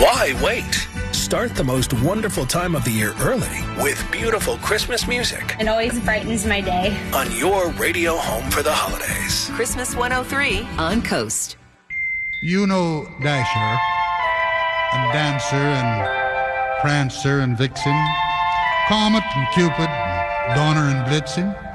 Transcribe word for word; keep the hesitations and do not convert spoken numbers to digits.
Why wait? Start the most wonderful time of the year early with beautiful Christmas music. It always brightens my day. On your radio home for the holidays. Christmas one oh three on Coast. You know Dasher and Dancer and Prancer and Vixen, Comet and Cupid, Donner and Blitzen.